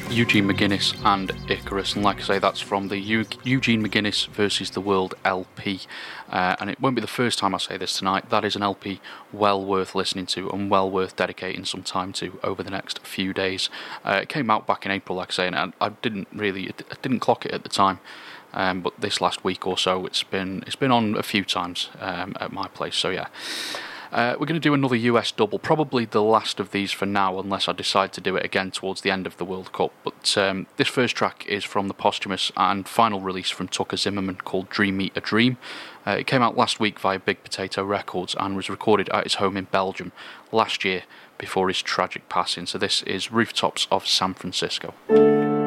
Eugene McGuinness and Icarus, and like I say, that's from the Eugene McGuinness versus the World LP, and it won't be the first time I say this tonight. That is an LP well worth listening to and well worth dedicating some time to over the next few days. It came out back in April, like I say, and I didn't clock it at the time. But this last week or so, it's been on a few times at my place. So yeah, we're going to do another US double, probably the last of these for now, unless I decide to do it again towards the end of the World Cup. But this first track is from the posthumous and final release from Tucker Zimmerman called Dream Me a Dream. It came out last week via Big Potato Records and was recorded at his home in Belgium last year before his tragic passing. So this is Rooftops of San Francisco.